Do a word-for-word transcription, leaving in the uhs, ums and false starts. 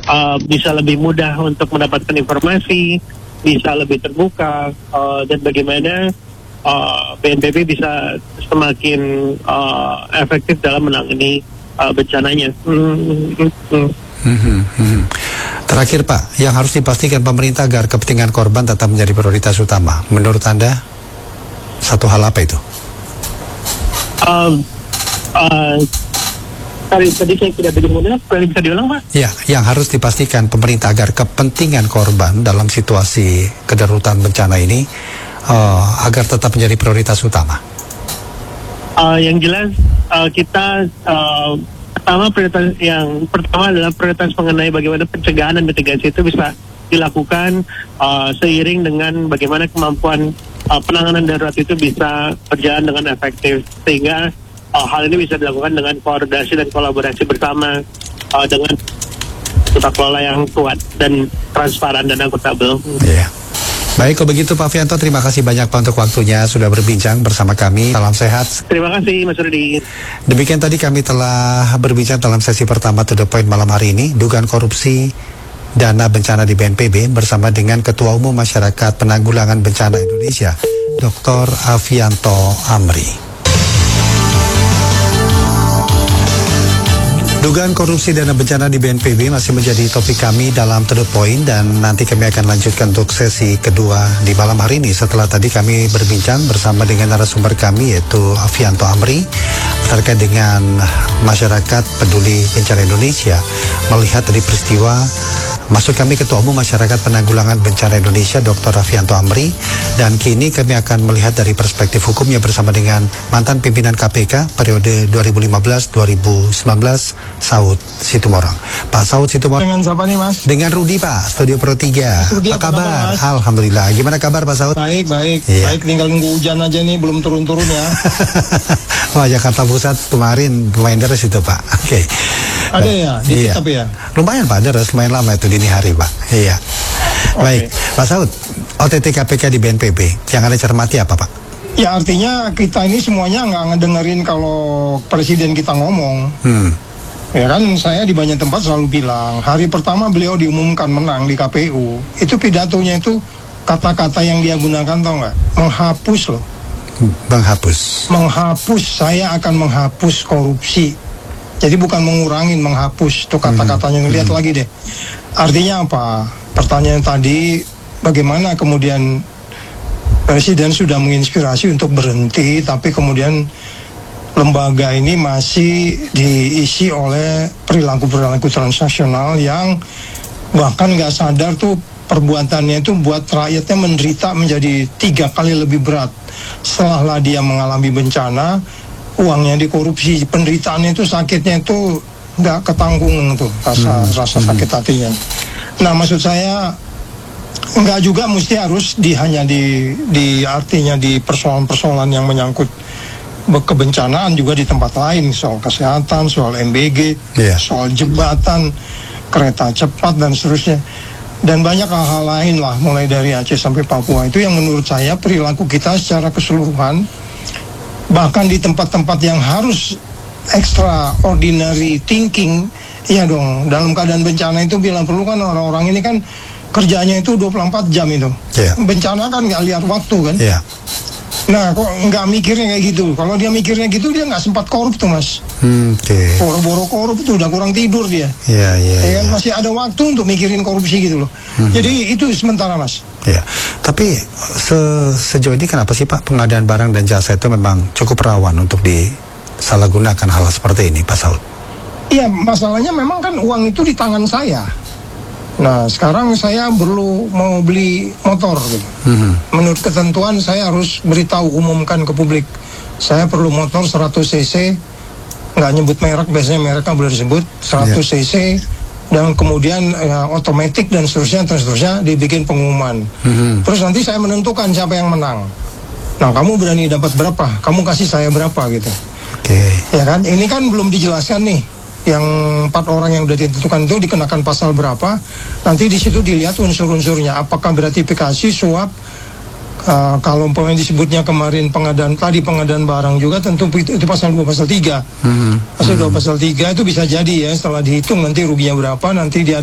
uh, bisa lebih mudah untuk mendapatkan informasi, bisa lebih terbuka, uh, dan bagaimana uh, B N P B bisa semakin uh, efektif dalam menangani uh, bencananya. Hmm, hmm, hmm. Hmm, hmm. Terakhir Pak, yang harus dipastikan pemerintah agar kepentingan korban tetap menjadi prioritas utama. Menurut Anda, satu hal apa itu? Um, uh, tadi, tadi saya tidak begitu mudah, bisa diulang Pak? Ya, yang harus dipastikan pemerintah agar kepentingan korban dalam situasi kedaruratan bencana ini uh, agar tetap menjadi prioritas utama. Uh, yang jelas uh, kita uh, pertama prioritas yang pertama adalah prioritas mengenai bagaimana pencegahan dan mitigasi itu bisa dilakukan uh, seiring dengan bagaimana kemampuan uh, penanganan darurat itu bisa berjalan dengan efektif, sehingga uh, hal ini bisa dilakukan dengan koordinasi dan kolaborasi bersama uh, dengan tata kelola yang kuat dan transparan dan akuntabel. Iya. Yeah. Baik, kalau begitu Pak Fianto, terima kasih banyak Pak untuk waktunya sudah berbincang bersama kami. Salam sehat. Terima kasih Mas Rudi. Demikian tadi kami telah berbincang dalam sesi pertama To The Point malam hari ini, dugaan korupsi dana bencana di B N P B bersama dengan Ketua Umum Masyarakat Penanggulangan Bencana Indonesia, Doktor Afianto Amri. Dugaan korupsi dana bencana di B N P B masih menjadi topik kami dalam To The Point, dan nanti kami akan lanjutkan untuk sesi kedua di malam hari ini setelah tadi kami berbincang bersama dengan narasumber kami yaitu Afianto Amri terkait dengan masyarakat peduli bencana Indonesia melihat dari peristiwa. Maksud kami Ketua Umum Masyarakat Penanggulangan Bencana Indonesia Doktor Afianto Amri, dan kini kami akan melihat dari perspektif hukumnya bersama dengan mantan pimpinan K P K periode dua ribu lima belas dua ribu sembilan belas Saud Situmorang. Pak Saud Situmorang. Dengan siapa nih Mas? Dengan Rudi Pak, Studio Pro tiga. Rudi, apa kabar? Mas? Alhamdulillah. Gimana kabar Pak Saud? Baik, baik. Iya. Baik, tinggal nunggu hujan aja nih, belum turun-turun ya. Wah, Jakarta Pusat kemarin lumayan deras itu Pak. Oke. Okay. Ada ya? Dikit iya. Tapi ya? Lumayan Pak, deras, lumayan lama itu dini hari Pak. Iya. Baik, Okay. Pak Saud, O T T K P K di B N P B, yang Anda cermati apa Pak? Ya artinya kita ini semuanya nggak ngedengerin kalau presiden kita ngomong. Hmm. Ya kan, saya di banyak tempat selalu bilang, hari pertama beliau diumumkan menang di K P U, itu pidatonya itu kata-kata yang dia gunakan tau nggak? Menghapus loh. Menghapus. Menghapus, saya akan menghapus korupsi. Jadi bukan mengurangin, menghapus. Itu kata-katanya, lihat hmm. lagi deh. Artinya apa? Pertanyaan tadi, bagaimana kemudian presiden sudah menginspirasi untuk berhenti, tapi kemudian lembaga ini masih diisi oleh perilaku-perilaku transnasional yang bahkan nggak sadar tuh perbuatannya itu buat rakyatnya menderita menjadi tiga kali lebih berat. Setelah dia mengalami bencana, uangnya dikorupsi, penderitaannya itu, sakitnya itu nggak ketanggung tuh rasa hmm. rasa sakit hatinya. Nah, maksud saya nggak juga mesti harus di hanya di di artinya di persoalan-persoalan yang menyangkut kebencanaan, juga di tempat lain, soal kesehatan, soal M B G, yeah. soal jembatan, kereta cepat dan seterusnya. Dan banyak hal-hal lain lah, mulai dari Aceh sampai Papua. Itu yang menurut saya perilaku kita secara keseluruhan, bahkan di tempat-tempat yang harus extraordinary thinking, iya dong, dalam keadaan bencana itu bila perlu kan orang-orang ini kan kerjanya itu dua puluh empat jam itu. Yeah. Bencana kan nggak lihat waktu kan. Yeah. Nah, kok nggak mikirnya kayak gitu? Kalau dia mikirnya gitu, dia nggak sempat korup tuh Mas. Hmm, Oke. Okay. Boro-boro korup tuh udah kurang tidur dia. Iya, iya. Ya kan, masih ada waktu untuk mikirin korupsi gitu loh. Hmm. Jadi itu sementara Mas. Iya. Tapi se sejauh ini kenapa sih Pak pengadaan barang dan jasa itu memang cukup rawan untuk disalahgunakan hal seperti ini Pak Saud? Iya, masalahnya memang kan uang itu di tangan saya. Nah, sekarang saya perlu mau beli motor gitu. Mm-hmm. Menurut ketentuan saya harus beritahu, umumkan ke publik. Saya perlu motor seratus cc, nggak nyebut merek, biasanya mereknya boleh disebut, seratus cc, dan kemudian ya, otomatis dan seterusnya, dan seterusnya dibikin pengumuman. Mm-hmm. Terus nanti saya menentukan siapa yang menang. Nah, kamu berani dapat berapa? Kamu kasih saya berapa gitu. Oke. Okay. Ya kan, ini kan belum dijelaskan nih. Yang empat orang yang sudah ditentukan itu dikenakan pasal berapa, nanti di situ dilihat unsur-unsurnya, apakah gratifikasi, suap, uh, kalau umpamanya disebutnya kemarin pengadaan, tadi pengadaan barang juga tentu itu, itu pasal dua, pasal tiga. Mm-hmm. Pasal dua, pasal tiga itu bisa jadi ya, setelah dihitung nanti ruginya berapa, nanti dia